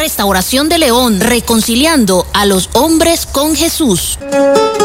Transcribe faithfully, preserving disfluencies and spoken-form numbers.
Restauración de León, reconciliando a los hombres con Jesús.